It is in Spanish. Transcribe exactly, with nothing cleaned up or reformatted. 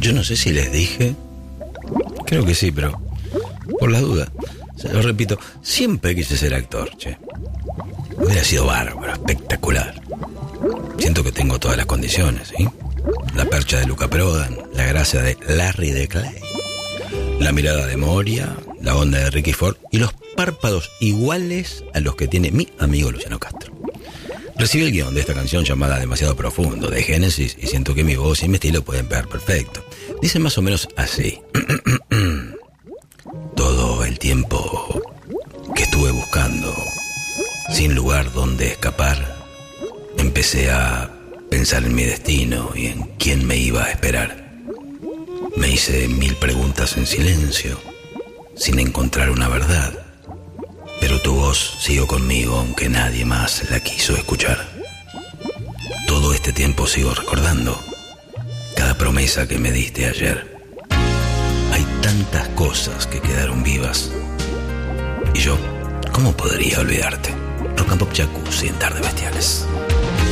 Yo no sé si les dije, creo que sí, pero por la duda, se lo repito, siempre quise ser actor, che. Hubiera sido bárbaro, espectacular. Siento que tengo todas las condiciones, ¿sí? La percha de Luca Prodan, la gracia de Larry de Clay, la mirada de Moria, la onda de Ricky Ford y los párpados iguales a los que tiene mi amigo Luciano Castro. Recibí el guión de esta canción llamada Demasiado Profundo, de Génesis, y siento que mi voz y mi estilo pueden pegar perfecto. Dice más o menos así. Todo el tiempo que estuve buscando, sin lugar donde escapar, empecé a pensar en mi destino y en quién me iba a esperar. Me hice mil preguntas en silencio, sin encontrar una verdad. Pero tu voz siguió conmigo aunque nadie más la quiso escuchar. Todo este tiempo sigo recordando cada promesa que me diste ayer. Hay tantas cosas que quedaron vivas. Y yo, ¿cómo podría olvidarte? Rock and Pop Jacuzzi en Tardes Bestiales.